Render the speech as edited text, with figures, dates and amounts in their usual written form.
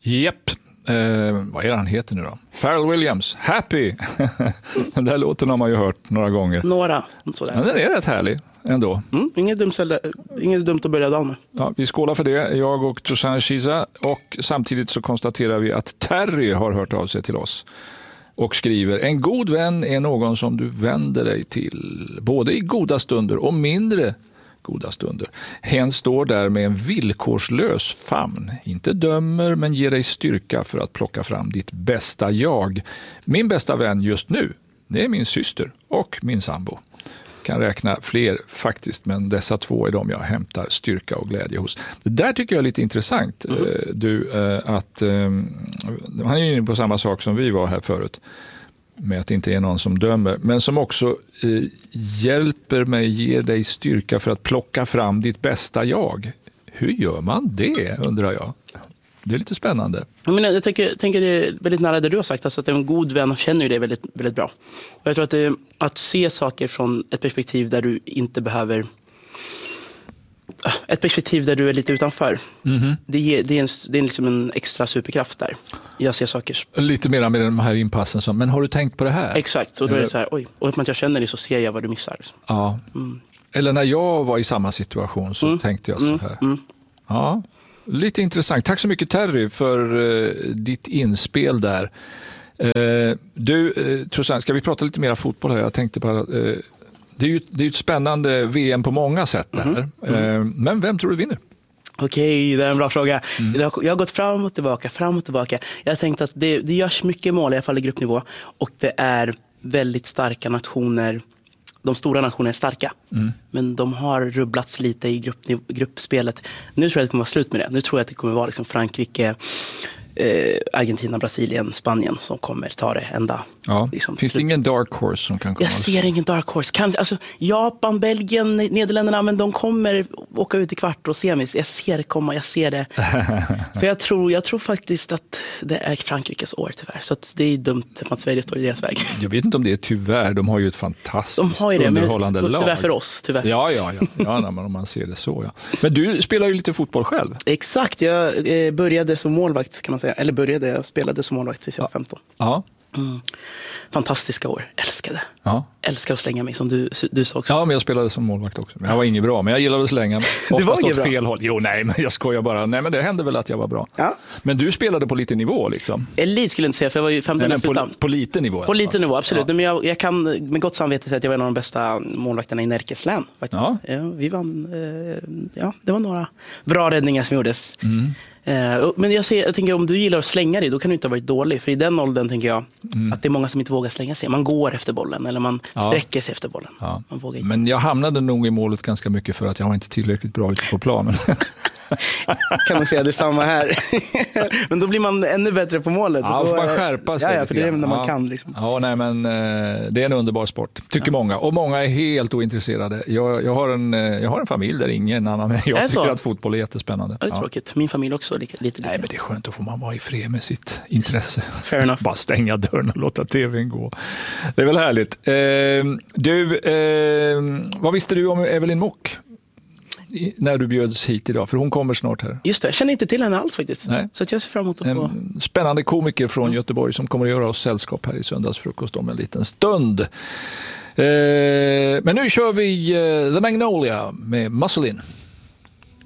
Japp. Vad är han heter nu då? Pharrell Williams, Happy. Den där låten har man ju hört några gånger. Några, sådär. Men den är rätt härlig ändå. Inget dumt att börja dagen med. Ja, vi skålar för det, jag och Tosan Shiza. Och samtidigt så konstaterar vi att Terry har hört av sig till oss. Och skriver, en god vän är någon som du vänder dig till. Både i goda stunder och mindre goda stunder. Hen står där med en villkorslös famn. Inte dömer men ger dig styrka för att plocka fram ditt bästa jag. Min bästa vän just nu, det är min syster och min sambo. Kan räkna fler faktiskt, men dessa två är de jag hämtar styrka och glädje hos. Det där tycker jag är lite intressant. Han är inne på samma sak som vi var här förut. Med att det inte är någon som dömer, men som också hjälper mig, ger dig styrka för att plocka fram ditt bästa jag. Hur gör man det, undrar jag? Det är lite spännande. Jag tänker det är väldigt nära det du har sagt, alltså att en god vän känner ju det väldigt, väldigt bra. Och jag tror att att se saker från ett perspektiv där du inte behöver, ett perspektiv där du är lite utanför. Det är liksom en extra superkraft där. Jag ser saker. Lite mer med de här inpassen som, men har du tänkt på det här? Exakt, och då är det så här, oj. Och att jag känner det så ser jag vad du missar. Ja. Eller när jag var i samma situation så tänkte jag så här. Ja, lite intressant. Tack så mycket Terry för ditt inspel där. Trosan, ska vi prata lite mer fotboll här? Jag tänkte på det är ju ett spännande VM på många sätt där. Men vem tror du vinner? Okej, det är en bra fråga. Jag har gått fram och tillbaka. Jag har tänkt att det görs mycket mål, i alla fall i gruppnivå. Och det är väldigt starka nationer. De stora nationerna är starka. Men de har rubblats lite i gruppspelet. Nu tror jag att det kommer vara slut med det. Nu tror jag att det kommer vara liksom Frankrike, Argentina, Brasilien, Spanien som kommer ta det ända. Ja. Liksom, finns det ingen dark horse som kan komma? Jag ser ingen dark horse. Japan, Belgien, Nederländerna, men de kommer åka ut i kvart och semis. Jag ser det komma, jag ser det. Så jag tror faktiskt att det är Frankrikes år tyvärr. Så att det är dumt att Sverige står i deras väg. Jag vet inte om det är tyvärr. De har ju ett fantastiskt underhållande lag. Tyvärr för oss. Tyvärr. Ja, men om man ser det så. Ja. Men du spelar ju lite fotboll själv. Exakt, jag började som målvakt kan man säga. Eller jag spelade som målvakt tills jag var 15. Ja. Fantastiska år, älskade. Ja. Älskar att slänga mig som du sa också. Ja, men jag spelade som målvakt också. Men jag var inget bra, men jag gillade att slänga mig. Oftast åt fel håll. Jo, nej, men jag skojar bara. Nej, men det hände väl att jag var bra. Ja. Men du spelade på lite nivå liksom. Elit skulle jag inte säga, för jag var ju 15 på lite nivå. På lite nivå, absolut. Ja. Men jag kan med gott samvete säga att jag var en av de bästa målvakterna i Närkes län. Ja. Vi vann, det var några bra räddningar som gjordes. Men jag tänker, om du gillar att slänga dig, då kan du inte ha varit dålig. För i den åldern tänker jag att det är många som inte vågar slänga sig. Man går efter bollen eller man sträcker sig efter bollen. Ja. Man vågar inte. Men jag hamnade nog i målet ganska mycket för att jag var inte tillräckligt bra ute på planen. Kan man säga det samma här. Men då blir man ännu bättre på målet. Ja, då får man skärpa sig. Ja, för det är när man kan. Liksom. Ja, nej, men det är en underbar sport, tycker många. Och många är helt ointresserade. Jag har en familj där ingen annan än jag tycker att fotboll är jättespännande. Ja, det är tråkigt. Min familj också lite. Nej, men det är skönt, då får man vara i fred med sitt intresse. Fair enough. Bara stänga dörren och låta tvn gå. Det är väl härligt. Vad visste du om Evelyn Mock när du bjöds hit idag? För hon kommer snart här. Just det, jag känner inte till henne alls faktiskt. Nej. Så att jag ser fram emot att få... En spännande komiker från Göteborg som kommer att göra oss sällskap här i söndagsfrukost om en liten stund. Men nu kör vi The Magnolia med Muscle In.